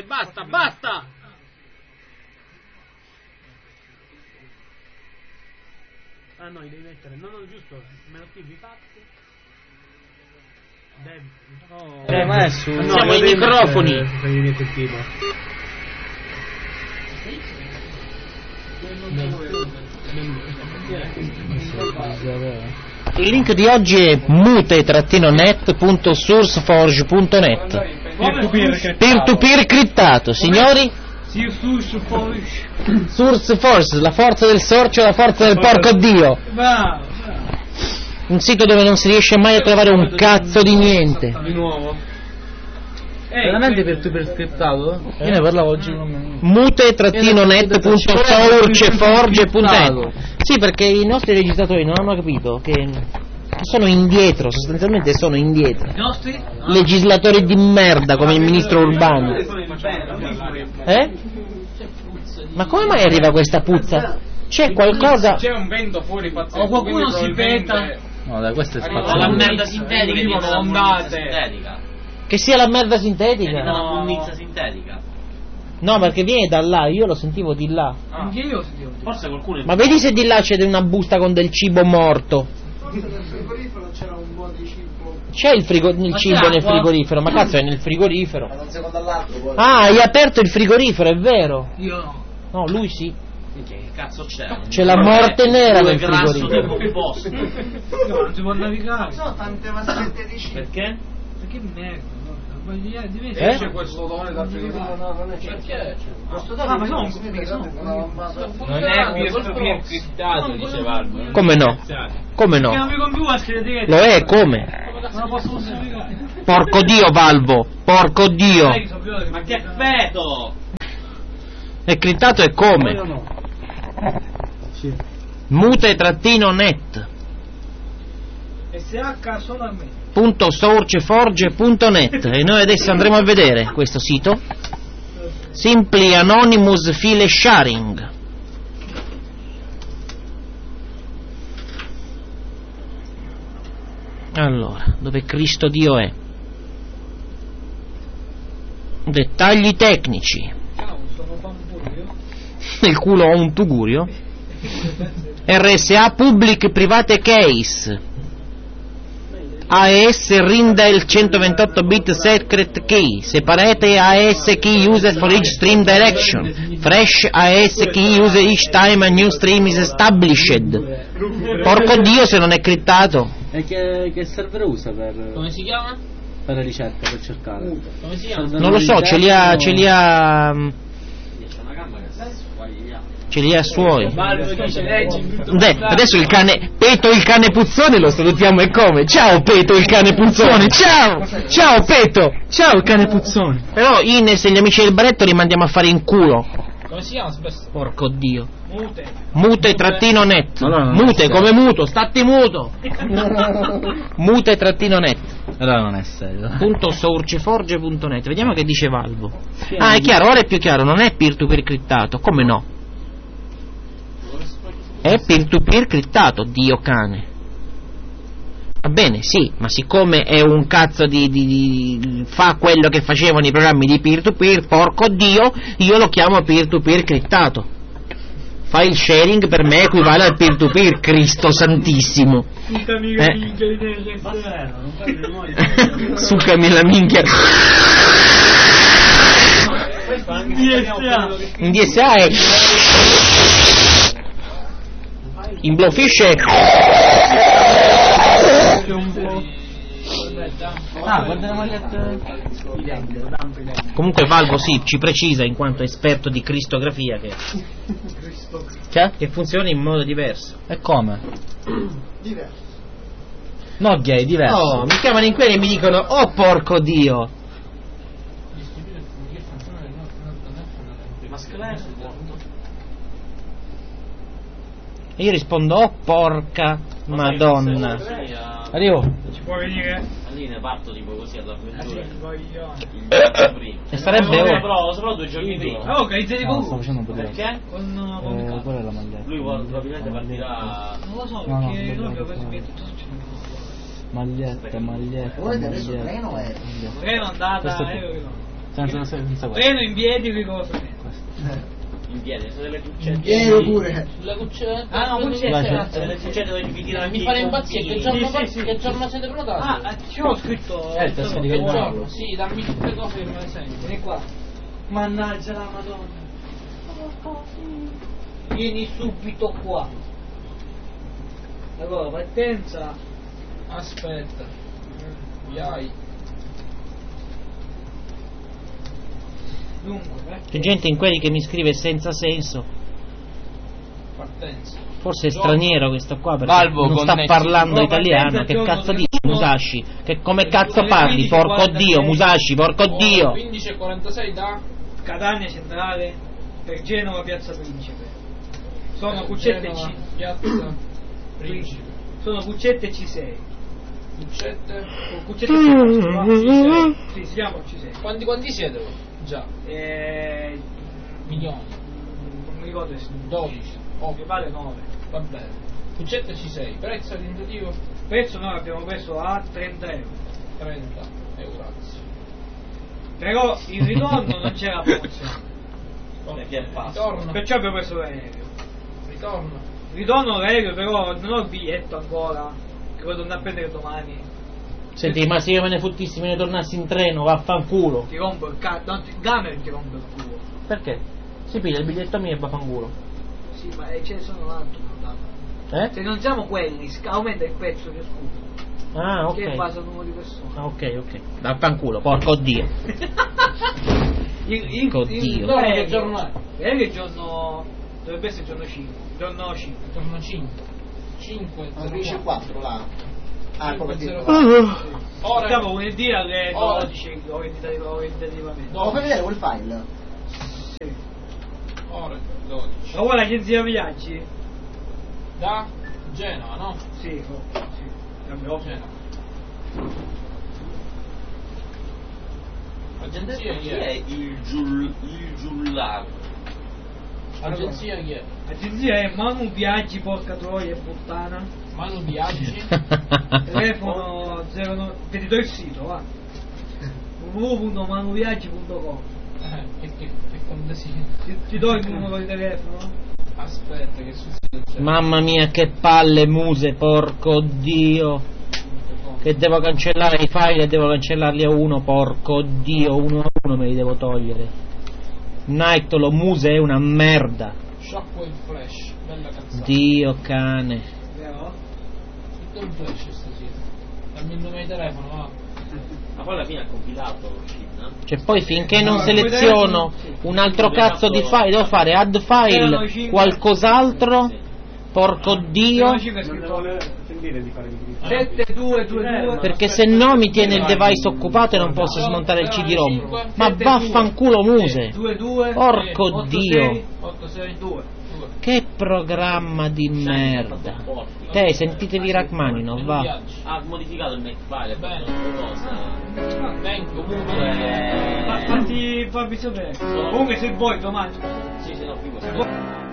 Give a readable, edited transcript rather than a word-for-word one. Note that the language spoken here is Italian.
basta, basta! Ah no, devi mettere, no, giusto, me lo scrivi fatti. Siamo ai microfoni. Il link di oggi è mute-net.sourceforge.net. Peer-to-peer criptato, signori. SourceForge, la forza del sorcio, la forza del porco dio. Un sito dove non si riesce mai a trovare un cazzo di niente. Di nuovo. Veramente peer-to-peer scriptato? Io ne parlavo oggi con me. Mute-net.sourceforge.net. Sì, perché i nostri registratori non hanno capito che sono indietro, sostanzialmente sono indietro. I nostri? Legislatori di merda come il ministro Urbano. Ma come mai arriva questa puzza? C'è qualcosa? C'è un vento fuori pazzesco. O qualcuno si peta. No dai, questa è spazio. La merda sintetica, ondate. Che sia la merda sintetica? No, una punnizia sintetica. No, perché viene da là, io lo sentivo di là. Anche io lo sentivo. Forse qualcuno. Ma vedi se di là c'è una busta con del cibo morto. Nel frigorifero c'era un po' di cibo. C'è il cibo nel frigorifero, ma cazzo è nel frigorifero. Ma da un secondo all'altro poi. Ah, hai aperto il frigorifero, è vero. Io no. No, lui sì. Che cazzo c'è? C'è la morte nera nel frigorifero. Non si può navigare. Sono tante vaschette di cibo. Perché? Perché merda. C'è questo odore da frigorifero? No, non è certo. Questo ma odore non Non è peer-to-peer criptato, dice Valvo. Come no? Come no? Lo è, come? Non posso usare. Porco dio, Valvo, porco dio. Ma che feto! È criptato e come? Mute-net. SH solamente. .sourceforge.net. E noi adesso andremo a vedere questo sito. Simply Anonymous File Sharing. Allora, dove Cristo Dio è? Dettagli tecnici. Nel culo ho un tugurio. RSA Public Private Case. AES Rindel 128 bit secret key. Separate AES key used for each stream direction. Fresh AES key used each time a new stream is established. Porco dio se non è criptato. E che server usa per... Come si chiama? Per la ricerca, per cercare. Come si chiama? Non lo so, ce li ha suoi. Adesso il cane Peto il cane puzzone lo salutiamo e come? Ciao Peto il cane puzzone, ciao! Ciao Peto! Ciao il cane puzzone. Però Ines e gli amici del baretto li mandiamo a fare in culo. Come si chiama? Porco dio. Mute-net. Mute come muto, statti muto. Mute-net. Allora non è serio. .sourceforge.net. Vediamo che dice Valvo. Ah, è chiaro, ora è più chiaro, non è peer-to-peer criptato, come no? È peer-to-peer criptato, dio cane. Va bene, sì, ma siccome è un cazzo di fa quello che facevano i programmi di peer-to-peer, porco dio, io lo chiamo peer-to-peer criptato. File sharing per me equivale al peer-to-peer, Cristo santissimo. Succami la minchia. In DSA è... In Blowfish è... Ah, guarda la maglietta. Comunque Valvo sì, ci precisa in quanto esperto di cristografia che funziona in modo diverso. E come? Diverso. No gay, diverso. Oh, mi chiamano in quelli e mi dicono oh porco dio. E io rispondo oh porca madonna. Arrivo. Ci può venire? Lì ne parto tipo così all'avventura. E sarebbe però 2 giorni prima. Oh, che sei No, sto facendo un po' di Perché? qual è la maglietta? Lui probabilmente partirà. Non lo so, No, perché no, noi abbiamo no, preso no. via tutto successo. Maglietta. Volete adesso il treno è... Treno andata, Questo senza questo. Treno in piedi rigorosamente. In piedi, sono delle cuccette. Pieno pure. Sulla cuccetta. Ah, no, sulla cuccetta. Sono delle cuccette dove ti tirano Mi fare impazzire, che giorno, Sì. che giorno siete prenotati? Ah, ci ho scritto. il testo di che quel giorno. giorno. Sì, dammi tutte le cose che me le senti. Vieni qua. Mannaggia la Madonna. Vieni subito qua. Allora, partenza. Aspetta. Yai. Dunque, C'è gente in quelli che mi scrive senza senso. Partenza. Forse è straniero questo qua perché Valvo, non sta connessi. parlando No, italiano. partenza Che giorno cazzo dici 31. Musashi? Che come cazzo alle parli? 15:46. Porco Dio, Musashi, porco Dio. 15:46 da Catania centrale per Genova Piazza Principe. Sono cuccette Genova, C. Piazza Principe. Sono cuccette C6. Cuccette. Cuccette C6. Sì, si chiama C6. Quanti siete voi? Già. Milioni. Non mi ricordo il 12. mi pare 9. Va bene. Cuccette C6. Prezzo tentativo Prezzo noi abbiamo preso a 30 euro. 30 euro. Però il ritorno non c'era promozione. Perché è passo. Ritorno. Perciò abbiamo preso l'aereo. Ritorno. Ritorno l'aereo però non ho il biglietto ancora. Che vado andare a prendere domani. Senti, ma se io me ne fottissi, me ne tornassi in treno, vaffanculo. Ti rompo il camera ti rompo il culo. Perché? Si piglia il biglietto mio e vaffanculo. Sì, ma ce ne sono un altro prenotato. Eh? Se non siamo quelli, aumenta il prezzo che scusa. Ah, Che è in ok. base al numero di persone. Ah, ok. Vaffanculo, porco Dio. Porco Dio. Che giorno è? L'aereo è giorno. Dovrebbe essere giorno 5. Giorno 5. Giorno 5. 5. Non finisce 4 là. Ah, come dire. Ora. Siamo lunedì alle Ora. 12 orientativamente. Vuoi vedere quel file? Sì. Ore 12. Ma vuoi l'agenzia viaggi? Da Genova, no? Sì, vabbè, ovvio. Genova. Agenzia chi Chi è? è il giullaro? Agenzia chi è? L'agenzia è Manu Viaggi, porca troia e puttana. Manu Viaggi. Telefono 09. Ti do il sito, va. www.manuviaggi.com. Che condesino. Ti do il numero di telefono? Aspetta, che sul sito c'è. Mamma mia, che palle muse, porco Dio. Che devo cancellare i file e devo cancellarli a uno, porco Dio, uno a uno me li devo togliere. Nightolo Muse è una merda. Shockwave Flash, bella cazzata. Dio cane. Vero? Tutto in flash stasera. Dammi il numero di telefono, va. Ma poi alla fine ha compilato no? Cioè poi finché non No, seleziono un altro cazzo di file, devo fare add file, qualcos'altro, porco Dio, Non ci Non ne vuole sentire di fare il 7222. perché se no mi tiene il device occupato e non posso smontare il CD-ROM. Ma vaffanculo Muse. 22 Porco Dio. 862. Che programma di merda. Te sentitevi Rachmaninoff, va. Ha modificato il Macfile, Bene. cosa. Vengo, Comunque Fatti sapere. Comunque se vuoi domani. sì, no, Se vuoi-